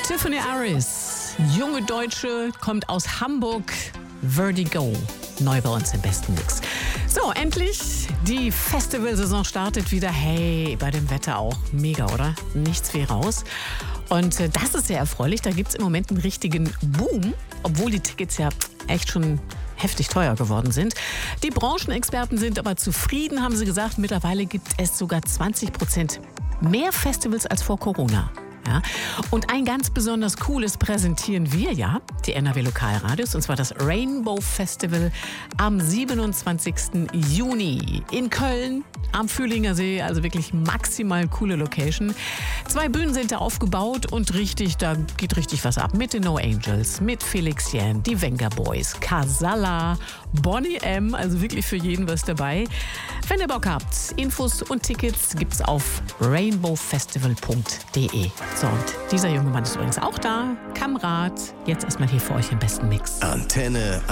Tiffany Aris, junge Deutsche, kommt aus Hamburg. Vertigo, neu bei uns im besten Mix. So, endlich, die Festivalsaison startet wieder. Hey, bei dem Wetter auch. Mega, oder? Nichts wie raus. Und das ist sehr erfreulich. Da gibt es im Moment einen richtigen Boom, obwohl die Tickets ja echt schon heftig teuer geworden sind. Die Branchenexperten sind aber zufrieden, haben sie gesagt. Mittlerweile gibt es sogar 20% mehr Festivals als vor Corona. Ja. Und ein ganz besonders cooles präsentieren wir ja, die NRW Lokalradios, und zwar das Rainbow Festival am 27. Juni in Köln am Fühlinger See, also wirklich maximal coole Location. 2 Bühnen sind da aufgebaut und da geht richtig was ab. Mit den No Angels, mit Felix Jähn, die Venga Boys, Casalla, Bonnie M, also wirklich für jeden was dabei. Wenn ihr Bock habt, Infos und Tickets gibt's auf rainbowfestival.de. So, und dieser junge Mann ist übrigens auch da, Kamrat. Jetzt erstmal hier für euch im besten Mix. Antenne